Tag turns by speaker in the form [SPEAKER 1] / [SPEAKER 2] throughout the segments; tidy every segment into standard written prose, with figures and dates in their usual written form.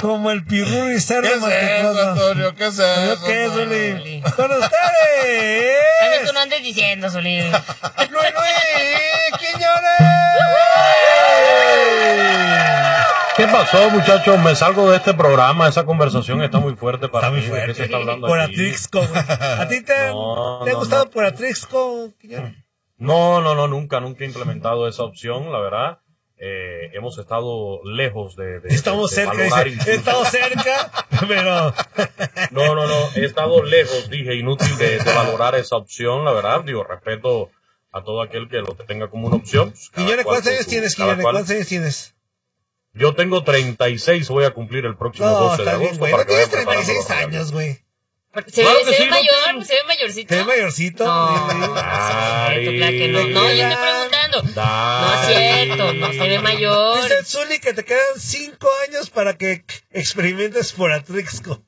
[SPEAKER 1] Como el pirurri cerdo.
[SPEAKER 2] ¿Qué es eso, Antonio? ¿Qué es eso?
[SPEAKER 1] ¿Qué es, Zuli? ¡Con ustedes!
[SPEAKER 3] También tú no andes diciendo, Zuli.
[SPEAKER 1] ¡Luis Quiñones!
[SPEAKER 4] ¿Qué pasó, muchachos? Me salgo de este programa. Esa conversación está muy fuerte para mí.
[SPEAKER 1] Está muy fuerte.
[SPEAKER 4] ¿De qué se está hablando
[SPEAKER 1] Por
[SPEAKER 4] aquí?
[SPEAKER 1] Atrixco, güey. ¿A ti te ha gustado por Atrixco, Quiñones?
[SPEAKER 4] No, nunca he implementado esa opción, la verdad. Hemos estado lejos de
[SPEAKER 1] Estamos cerca, dice. Estamos cerca, pero...
[SPEAKER 4] No, he estado lejos, dije, inútil de valorar esa opción, la verdad. Digo, respeto a todo aquel que lo tenga como una opción. Pues,
[SPEAKER 1] Quiñones, ¿cuántos años tienes, Quiñones? ¿Cuántos años tienes?
[SPEAKER 4] Yo tengo 36, voy a cumplir el próximo 12 de agosto.
[SPEAKER 1] Güey, no tienes 36 años, güey.
[SPEAKER 3] Se
[SPEAKER 4] Claro que
[SPEAKER 3] ve
[SPEAKER 4] sí,
[SPEAKER 3] mayor,
[SPEAKER 4] no,
[SPEAKER 3] se ve mayorcito.
[SPEAKER 1] ¿Te ves mayorcito?
[SPEAKER 3] No, claro que no. No, yo estoy preguntando. No es cierto, no se ve mayor.
[SPEAKER 1] Dice Zuli que te quedan 5 años para que experimentes por Atrixco.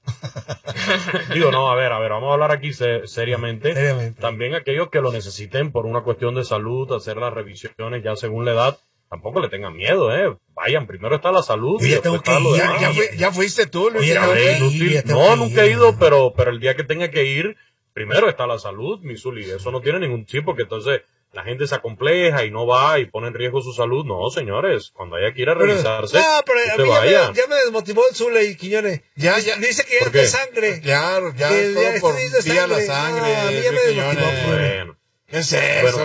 [SPEAKER 4] Digo, no, a ver, vamos a hablar aquí seriamente.
[SPEAKER 1] Seriamente.
[SPEAKER 4] También aquellos que lo necesiten por una cuestión de salud, hacer las revisiones ya según la edad, tampoco le tengan miedo, Vayan, primero está la salud.
[SPEAKER 1] Yo ya tengo que ir.
[SPEAKER 2] Ya fuiste tú, Luis.
[SPEAKER 4] No, nunca he ido, pero el día que tenga que ir, primero está la salud, mi Zuli. Eso no tiene ningún chip, porque entonces la gente se acompleja y no va y pone en riesgo su salud. No, señores, cuando haya que ir a revisarse,
[SPEAKER 1] pero a mí ya me desmotivó el Zule y Quiñones.
[SPEAKER 2] Ya.
[SPEAKER 1] Dice que ya es de sangre.
[SPEAKER 2] Claro, ya todo por vía la sangre.
[SPEAKER 1] A mí ya me desmotivó.
[SPEAKER 4] Bueno.
[SPEAKER 2] ¿Qué es eso,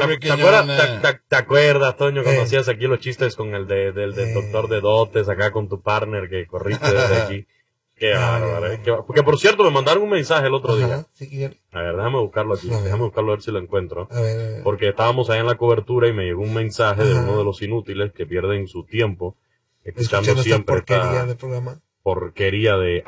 [SPEAKER 4] ¿Te acuerdas, Toño, cuando hacías aquí los chistes con el del doctor de dotes, acá con tu partner que corriste desde aquí? Qué bárbaro, Porque, por cierto, me mandaron un mensaje el otro día. A ver, déjame buscarlo aquí. Déjame buscarlo a ver si lo encuentro.
[SPEAKER 1] A ver.
[SPEAKER 4] Porque estábamos ahí en la cobertura y me llegó un mensaje de uno de los inútiles que pierden su tiempo escuchando siempre
[SPEAKER 1] porquería de programa.
[SPEAKER 4] Porquería de...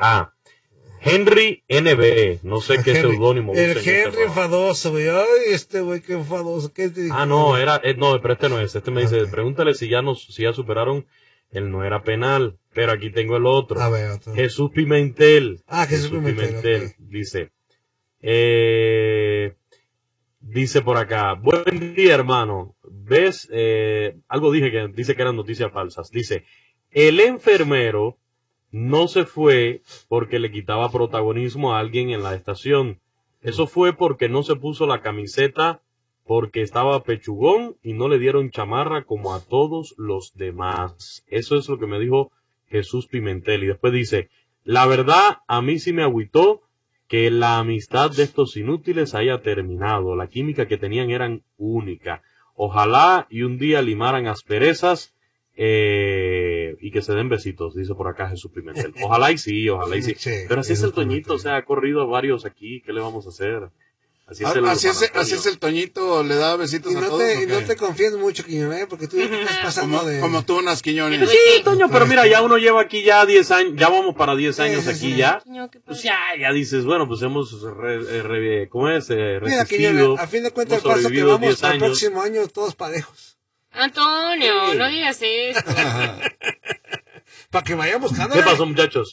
[SPEAKER 4] Henry NBE, no sé qué seudónimo.
[SPEAKER 1] El Henry enfadoso, güey. Ay, este güey, qué enfadoso. ¿Qué te dijo?
[SPEAKER 4] No, pero este no es. Este me dice, pregúntale si ya superaron el no era penal. Pero aquí tengo el otro.
[SPEAKER 1] A ver, otro.
[SPEAKER 4] Jesús Pimentel.
[SPEAKER 1] Jesús Pimentel.
[SPEAKER 4] Okay. Dice por acá, buen día, hermano. ¿Ves? Algo dice que eran noticias falsas. Dice, el enfermero no se fue porque le quitaba protagonismo a alguien en la estación. Eso fue porque no se puso la camiseta porque estaba pechugón y no le dieron chamarra como a todos los demás. Eso es lo que me dijo Jesús Pimentel. Y después dice, la verdad, a mí sí me agüitó que la amistad de estos inútiles haya terminado. La química que tenían eran única. Ojalá y un día limaran asperezas y que se den besitos, dice por acá Jesús Pimentel. Ojalá y sí. Pero así es el Toñito, o sea, ha corrido a varios aquí, ¿qué le vamos a hacer? Así
[SPEAKER 2] es el Toñito, le da besitos a todos.
[SPEAKER 1] Y no te confíes mucho, Quiñones, porque tú ya te estás pasando
[SPEAKER 2] como tú, unas Quiñones.
[SPEAKER 4] Sí, Toño, pero mira, ya uno lleva aquí ya 10 años, ya vamos para 10 años aquí ya. Pues ya dices, bueno, pues hemos, resistido.
[SPEAKER 1] Mira, Quiñones, a fin de cuentas, el paso que vamos para el próximo año, todos parejos.
[SPEAKER 3] Antonio, no digas eso.
[SPEAKER 1] Para que vayan buscando.
[SPEAKER 4] ¿Qué pasó, muchachos?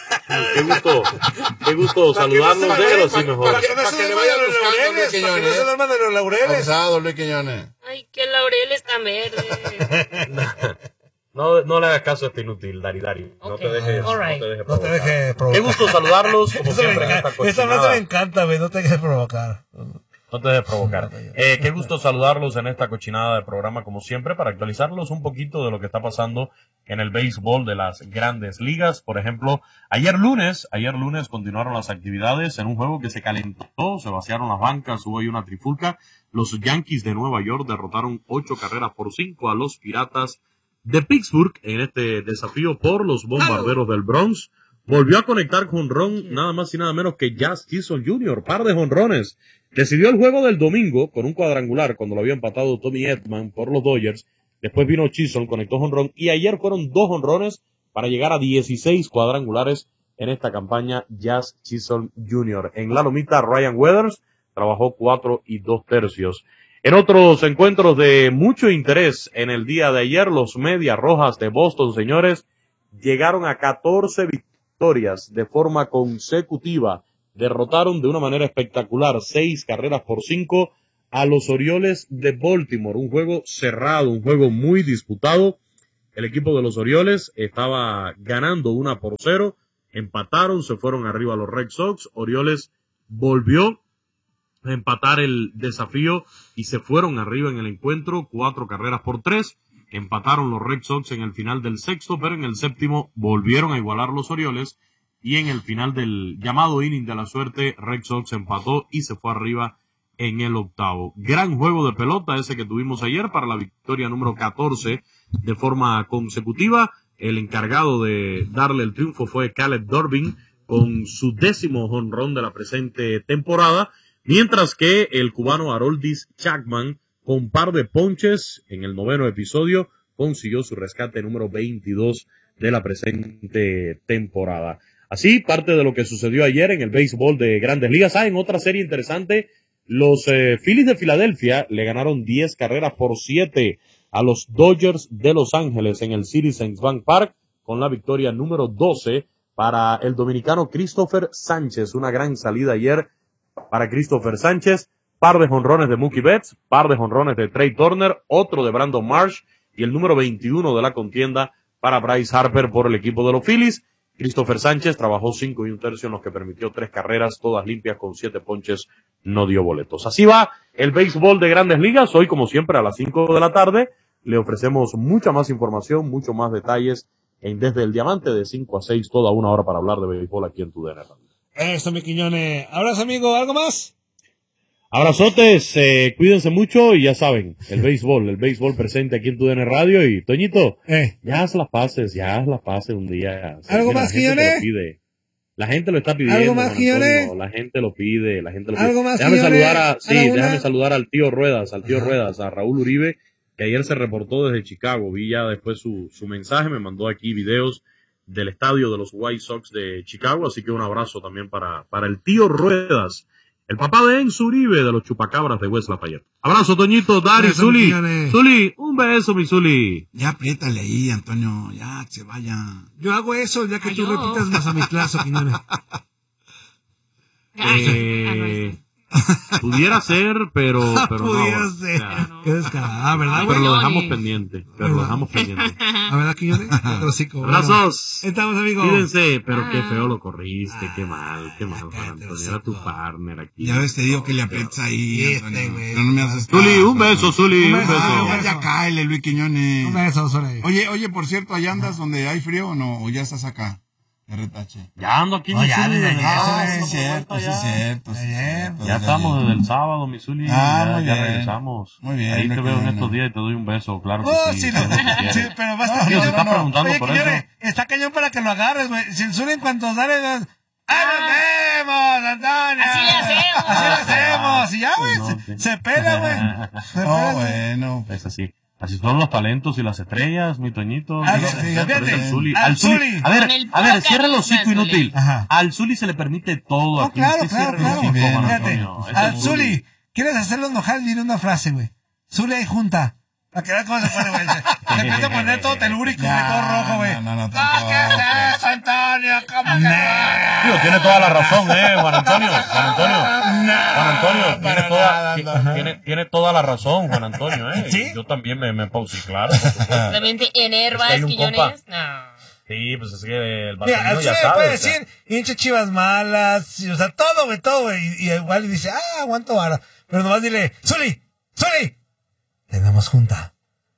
[SPEAKER 4] Qué gusto saludarnos, déjalo así mejor.
[SPEAKER 1] Para que no se duerman los laureles. Para que no se duerman de los laureles.
[SPEAKER 2] Abusado, Luis Quiñones.
[SPEAKER 3] Ay, qué laureles tan verdes.
[SPEAKER 4] No le hagas caso a este inútil, Dari. No te dejes provocar. Qué gusto saludarlos, como siempre, en esta cochinada.
[SPEAKER 1] Esa frase me encanta, güey, no te dejes provocar.
[SPEAKER 4] No te dejes provocar. Qué gusto saludarlos en esta cochinada de programa, como siempre, para actualizarlos un poquito de lo que está pasando en el béisbol de las grandes ligas. Por ejemplo, ayer lunes continuaron las actividades en un juego que se calentó, se vaciaron las bancas, hubo ahí una trifulca. Los Yankees de Nueva York derrotaron 8-5 a los Piratas de Pittsburgh en este desafío por los Bombarderos del Bronx. Volvió a conectar jonrón nada más y nada menos que Jazz Chisholm Jr., par de jonrones. Decidió el juego del domingo con un cuadrangular cuando lo había empatado Tommy Edman por los Dodgers. Después vino Chisholm, conectó jonrón y ayer fueron 2 jonrones para llegar a 16 cuadrangulares en esta campaña Jazz Chisholm Jr. En la lomita, Ryan Weathers trabajó 4 2/3. En otros encuentros de mucho interés en el día de ayer, los Medias Rojas de Boston, señores, llegaron a 14 victorias de forma consecutiva. Derrotaron de una manera espectacular 6-5 a los Orioles de Baltimore. Un juego cerrado, un juego muy disputado. el equipo de los Orioles estaba ganando 1-0, empataron, se fueron arriba los Red Sox, Orioles volvió a empatar el desafío y se fueron arriba en el encuentro, 4-3, empataron los Red Sox en el final del sexto, pero en el séptimo volvieron a igualar los Orioles y en el final del llamado inning de la suerte, Red Sox empató y se fue arriba en el octavo. Gran juego de pelota ese que tuvimos ayer para la victoria número 14 de forma consecutiva. El encargado de darle el triunfo fue Caleb Durbin con su 10º jonrón de la presente temporada, mientras que el cubano Aroldis Chapman, con par de ponches en el 9º episodio, consiguió su rescate número 22 de la presente temporada. Así, parte de lo que sucedió ayer en el béisbol de Grandes Ligas. En otra serie interesante, los Phillies de Filadelfia le ganaron 10-7 a los Dodgers de Los Ángeles en el Citizens Bank Park, con la victoria número 12 para el dominicano Christopher Sánchez. Una gran salida ayer para Christopher Sánchez. Par de jonrones de Mookie Betts, par de jonrones de Trey Turner, otro de Brandon Marsh y el número 21 de la contienda para Bryce Harper por el equipo de los Phillies. Christopher Sánchez trabajó 5 1/3 en los que permitió 3 carreras, todas limpias con 7 ponches, no dio boletos. Así va el béisbol de Grandes Ligas. Hoy, como siempre, a las 5 de la tarde, le ofrecemos mucha más información, mucho más detalles en Desde el Diamante de 5 a 6, toda una hora para hablar de béisbol aquí en TUDN Radio.
[SPEAKER 1] Eso, mi Quiñones. Abrazo, amigo. ¿Algo más?
[SPEAKER 4] Abrazotes, cuídense mucho y ya saben, el béisbol presente aquí en TUDN Radio. Y Toñito, ya haz las paces un día.
[SPEAKER 1] ¿Algo más, Quiñones?
[SPEAKER 4] La gente lo está pidiendo.
[SPEAKER 1] ¿Algo más, Quiñones?
[SPEAKER 4] La gente lo pide,
[SPEAKER 1] ¿Algo más,
[SPEAKER 4] déjame saludar al tío Ruedas, a Raúl Uribe, que ayer se reportó desde Chicago. Vi ya después su mensaje, me mandó aquí videos del estadio de los White Sox de Chicago, así que un abrazo también para el tío Ruedas, el papá de Enzo Uribe de los Chupacabras de West Lafayette. Abrazo, Toñito, Dari, Zuli. Zuli, un beso, mi Zuli.
[SPEAKER 5] Ya apriétale ahí, Antonio, ya que se vaya. Yo hago eso ya que tú repitas más a mi plazo, Quiñones.
[SPEAKER 4] Pudiera ser, pero
[SPEAKER 5] pudiera
[SPEAKER 4] no.
[SPEAKER 5] ser.
[SPEAKER 4] Ya.
[SPEAKER 5] Qué descarada, ¿verdad?
[SPEAKER 4] Pero lo dejamos pendiente.
[SPEAKER 5] A ver, aquí yo
[SPEAKER 4] Abrazos.
[SPEAKER 5] Estamos, amigos.
[SPEAKER 4] Cuídense, pero qué feo lo corriste, qué mal, Juan Antonio. Era tu partner aquí.
[SPEAKER 5] Ya ves, te digo que le aprietas ahí, Antonio. Pero no me haces
[SPEAKER 4] Zuli, un beso, Zuli, un beso.
[SPEAKER 5] Ya cáele, Luis Quiñones.
[SPEAKER 1] Un beso, Zuli.
[SPEAKER 5] Oye, por cierto, ¿allá andas donde hay frío o no? ¿O ya estás acá? De retache.
[SPEAKER 4] Ya ando aquí, mi Zuli.
[SPEAKER 5] Es cierto.
[SPEAKER 4] Ya estamos desde el sábado, mi Zuli. Ya regresamos.
[SPEAKER 5] Muy bien.
[SPEAKER 4] Ahí te veo en estos días y te doy un beso, claro que sí.
[SPEAKER 1] Sí, pero basta.
[SPEAKER 4] Se está preguntando por eso.
[SPEAKER 1] Está cañón para que lo agarres, güey. Si el Zuli en cuanto sale, ¡ah, nos vemos, Antonio! Así lo hacemos. Y ya, güey, se pela, güey.
[SPEAKER 5] Bueno.
[SPEAKER 4] Es así. Así son los talentos y las estrellas, mi Toñito.
[SPEAKER 1] Al Zuli.
[SPEAKER 4] A ver, cierra el hocico inútil. Al Zuli se le permite todo. Aquí
[SPEAKER 1] claro.
[SPEAKER 4] Fíjate,
[SPEAKER 1] al Zuli, ¿quieres hacerlo enojar? Dile una frase, güey. Zuli ahí junta. Para que veas cómo se pone, güey. Se empieza a poner todo telúrico, güey, todo rojo, güey.
[SPEAKER 5] No.
[SPEAKER 1] ¿Qué es eso, Antonio? ¿Cómo que no?
[SPEAKER 4] Tío, tiene toda la razón, Juan Antonio. Tiene toda la razón, Juan Antonio,
[SPEAKER 1] ¿Sí?
[SPEAKER 4] Yo también me puse, claro.
[SPEAKER 3] ¿También te enervas, Quiñones? No.
[SPEAKER 4] Sí, pues es que el
[SPEAKER 1] Mira,
[SPEAKER 4] Barcelona ya
[SPEAKER 1] Zuli
[SPEAKER 4] sabe.
[SPEAKER 1] puede decir, hinche chivas malas, o sea, todo, güey. Y igual dice, aguanto vara. Pero nomás dile, Zuli, tenemos junta.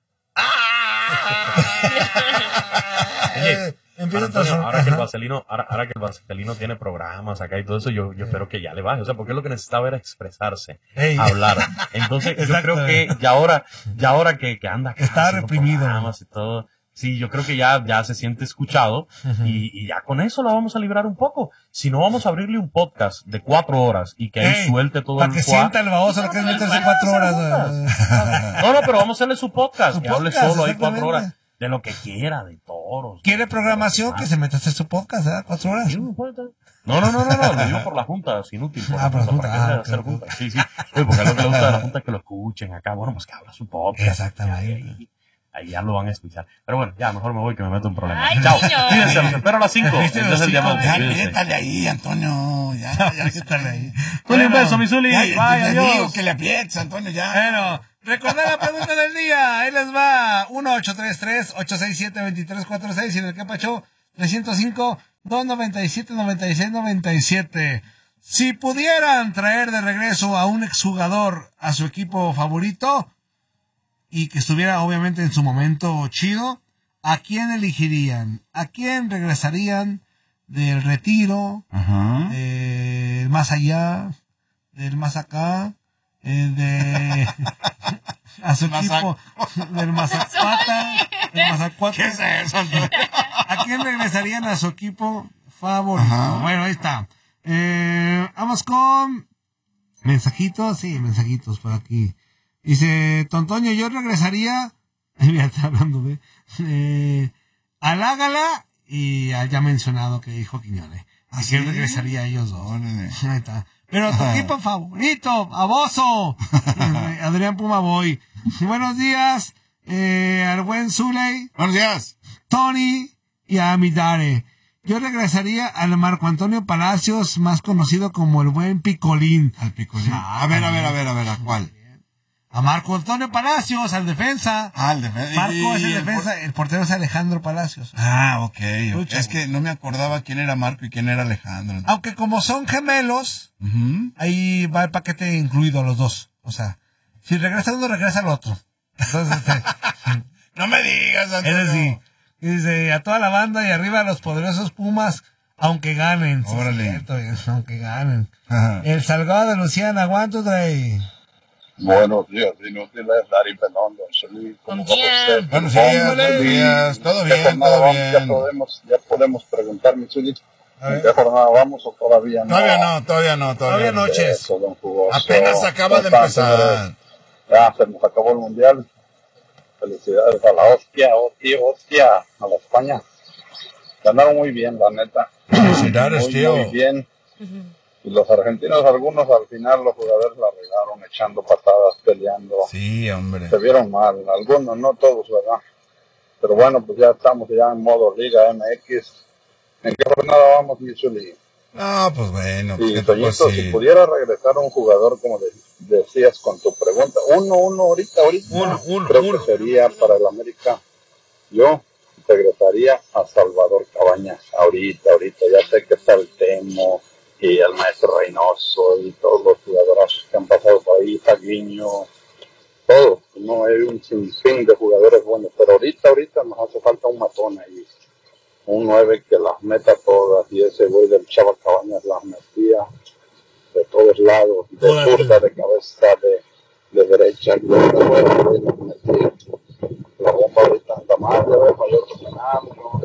[SPEAKER 1] Empieza a transformar.
[SPEAKER 4] Ahora que el Barcelino tiene programas acá y todo eso, yo espero que ya le baje. O sea, porque lo que necesitaba era expresarse, hablar. Entonces, yo creo que ya ahora que anda acá,
[SPEAKER 1] está reprimido
[SPEAKER 4] y todo. Sí, yo creo que ya se siente escuchado y ya con eso lo vamos a librar un poco. Si no, vamos a abrirle un podcast de 4 horas y que él suelte todo
[SPEAKER 1] para que sienta el baboso lo que es meterse 4 horas.
[SPEAKER 4] No, pero vamos a hacerle su podcast, que hable solo ahí 4 horas. De lo que quiera, de toros.
[SPEAKER 1] ¿Quiere programación? Que se meta a hacer su podcast, ¿verdad? 4 horas.
[SPEAKER 4] No, lo digo por la junta, es inútil. Por la junta. Sí. Porque lo que le gusta de la junta es que lo escuchen acá. Bueno, pues que habla su podcast.
[SPEAKER 1] Exactamente.
[SPEAKER 4] Ahí ya lo van a escuchar. Pero bueno, ya, mejor me voy que me meto en problemas.
[SPEAKER 3] Ay,
[SPEAKER 4] chao.
[SPEAKER 3] niño.
[SPEAKER 4] Cuídense, los espero a las 5. Entonces el diamante.
[SPEAKER 5] Ya, métale ahí, Antonio. Ya, métale ahí.
[SPEAKER 4] Un beso, mi Zuli.
[SPEAKER 5] Bye,
[SPEAKER 4] adiós.
[SPEAKER 5] Digo que le aprietes, Antonio, ya.
[SPEAKER 1] Bueno, Recordar la pregunta del día. Ahí les va. 1-833-867-2346 y en el que pachó 305-297-9697. Si pudieran traer de regreso a un exjugador a su equipo favorito y que estuviera obviamente en su momento chido, ¿a quién elegirían? ¿A quién regresarían del retiro, del más allá, del más acá, a su equipo, del Mazacuata, ¿Qué es eso? ¿A quién regresarían a su equipo favorito? Bueno, ahí está. Vamos con mensajitos, mensajitos por aquí. Dice Tontoño, yo regresaría, ya está hablando al Ágala y ya mencionado que dijo Quiñones. Así que regresaría a ellos dos. Ahí está. Pero tu equipo favorito, Aboso. Adrián Pumaboy. Buenos días, al buen Zuley.
[SPEAKER 2] Buenos días.
[SPEAKER 1] Tony y a Amidare. Yo regresaría al Marco Antonio Palacios, más conocido como el buen Picolín.
[SPEAKER 5] Al Picolín. A ver, ¿a cuál?
[SPEAKER 1] A Marco Antonio Palacios, al defensa.
[SPEAKER 5] Al defensa.
[SPEAKER 1] Marco es el defensa, el portero es Alejandro Palacios.
[SPEAKER 5] Ok. Es que no me acordaba quién era Marco y quién era Alejandro.
[SPEAKER 1] Aunque como son gemelos, ahí va el paquete incluido los dos. O sea, si regresa uno, regresa el otro. Entonces,
[SPEAKER 5] no me digas,
[SPEAKER 1] Antonio. Es decir, dice, a toda la banda y arriba a los poderosos Pumas, aunque ganen.
[SPEAKER 5] Órale.
[SPEAKER 1] Cierto, aunque ganen. El Salgado de Luciana, ¿cuánto trae?
[SPEAKER 6] Buenos días, inútiles, Dari Penón, Don Solís.
[SPEAKER 3] Buenos días.
[SPEAKER 5] Buenos días, todo bien, todo bien.
[SPEAKER 6] Ya podemos preguntar, mi Solís, ¿en qué jornada vamos o todavía no?
[SPEAKER 5] Todavía no.
[SPEAKER 1] Todavía noches.
[SPEAKER 6] Eso, don Jugoso.
[SPEAKER 5] Apenas acaba de empezar.
[SPEAKER 6] Ya se nos acabó el Mundial. Felicidades a la hostia, a la España. Ganaron muy bien, la neta.
[SPEAKER 5] Felicidades, tío.
[SPEAKER 6] Muy bien. Y los argentinos, algunos al final, los jugadores la regaron, echando patadas, peleando.
[SPEAKER 5] Sí, hombre.
[SPEAKER 6] Se vieron mal, algunos, no todos, ¿verdad? Pero bueno, pues ya estamos ya en modo Liga MX. ¿En qué jornada vamos, Michuli?
[SPEAKER 5] No, pues bueno.
[SPEAKER 6] Sí, Toñito, si pudiera regresar a un jugador, como decías con tu pregunta, uno ahorita. Creo que sería para el América. Yo regresaría a Salvador Cabañas. Ahorita, ya sé que está el Temo y el maestro Reynoso y todos los jugadores que han pasado por ahí, Taguiño, todo. No hay un sinfín de jugadores buenos, pero ahorita nos hace falta un matón ahí. Un 9 que las meta todas, y ese güey del Chava Cabañas las metía de todos lados, de zurda, de cabeza, de derecha, y las metía. La bomba ahorita anda mal, ya ves, mayor penal,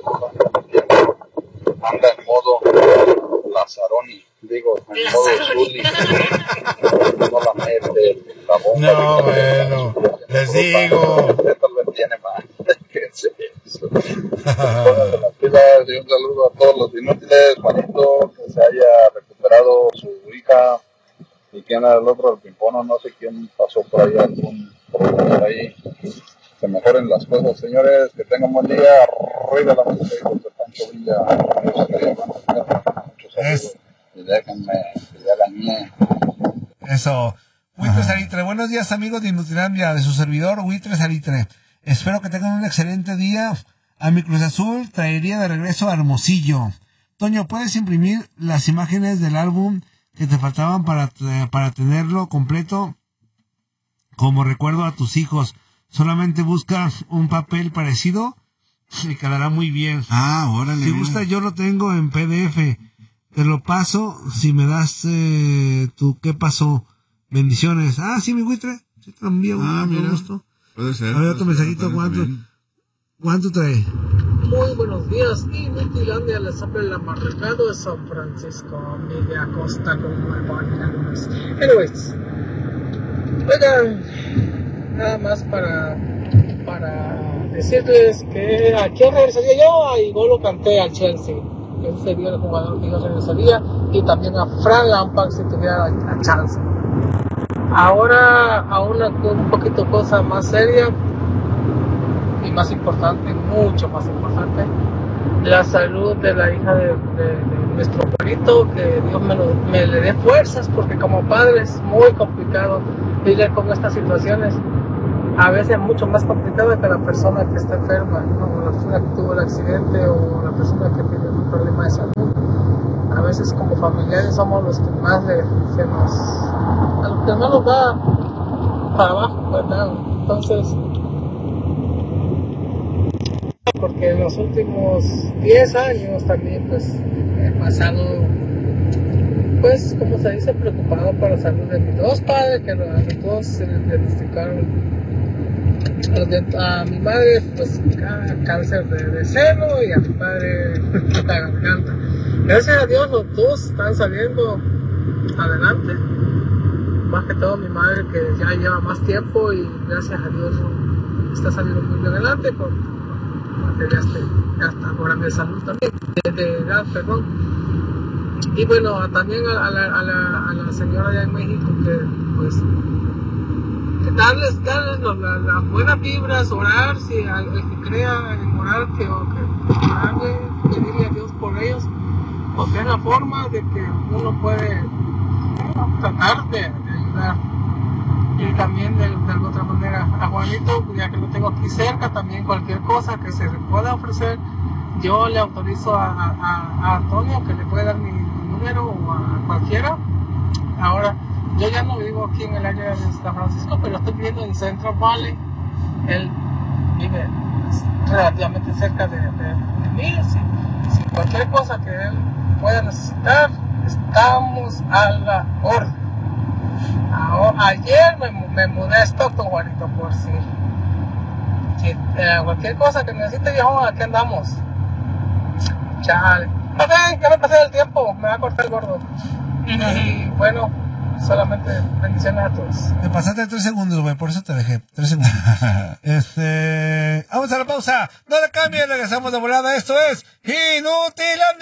[SPEAKER 6] anda en modo Lazzaroni, en modo Zuli. No la mete, la bomba.
[SPEAKER 5] No, bueno, les digo.
[SPEAKER 6] Tal vez tiene más. ¿Qué es eso? Pónganse las pilas y un saludo a todos los inútiles, Juanito, que se haya recuperado su hija, y quién era el otro, el Pimpono, no sé quién pasó por ahí, algún problema por ahí. Que mejoren las cosas, señores, que tengan buen día. Arriba la música, hijos de Pancho Villa. Muchos saludos. Y déjenme que ya gané.
[SPEAKER 1] Eso. Huitre Salitre, buenos días, amigos de Inutilandia, de su servidor Huitre Salitre. Espero que tengan un excelente día. A mi Cruz Azul traería de regreso a Hermosillo. Toño, ¿puedes imprimir las imágenes del álbum que te faltaban para tenerlo completo como recuerdo a tus hijos? Solamente busca un papel parecido y quedará muy bien.
[SPEAKER 5] Órale.
[SPEAKER 1] Si gusta, yo lo tengo en PDF. Te lo paso si me das tu qué pasó. Bendiciones. Sí, mi Huitre. Sí, te lo envío.
[SPEAKER 5] Mira.
[SPEAKER 1] Gusto.
[SPEAKER 5] Puede ser.
[SPEAKER 1] A ver, otro mensajito. ¿Cuánto trae?
[SPEAKER 7] Muy buenos días. Inutilandia les habla el amargado de San Francisco, Miguel Acosta con Nueva Orleans. Anyways. Oigan, nada más para decirles que a quién regresaría yo, y yo lo canté al Chelsea. Él sería el jugador que yo regresaría, y también a Frank Lampard si tuviera la chance. Ahora a una un poquito cosa más seria y más importante, mucho más importante, la salud de la hija de nuestro abuelito, que Dios me le dé fuerzas, porque como padre es muy complicado lidiar con estas situaciones, a veces es mucho más complicado que la persona que está enferma, ¿no? La persona que tuvo el accidente o la persona que tiene un problema de salud. A veces como familiares somos los que más a los que más nos da para abajo, ¿verdad? Entonces, porque en los últimos 10 años también pues he pasado, pues como se dice, preocupado por la salud de mis dos padres, que a los dos se les diagnosticaron, a mi madre pues cáncer de seno y a mi padre la garganta. Gracias a Dios los dos están saliendo adelante, más que todo mi madre que ya lleva más tiempo y gracias a Dios está saliendo muy adelante porque ya está mejorando de salud también, de edad, perdón. Y bueno, también a la señora allá en México que pues que darles las buenas vibras, orar, si el que crea en orar, que orarle, pedirle a Dios por ellos, porque es la forma de que uno puede tratar de ayudar. Y también de otra manera a Juanito, ya que lo tengo aquí cerca, también cualquier cosa que se le pueda ofrecer, yo le autorizo a Antonio que le puede dar mi número o a cualquiera. Ahora, yo ya no vivo aquí en el área de San Francisco, pero estoy viviendo en Central Valley. Él vive relativamente cerca de mí. Si cualquier cosa que él pueda necesitar, estamos a la orden. Ayer me mudé a Stockton, Juanito, por si cualquier cosa que necesite, viejo, aquí andamos. Chale. No ven, que me pasé el tiempo, me va a cortar el gordo. Y bueno, solamente bendiciones a todos.
[SPEAKER 1] Te pasaste 3 segundos, güey, por eso te dejé. 3 segundos. Vamos a la pausa. No le cambien, regresamos de volada. Esto es Inutilandia.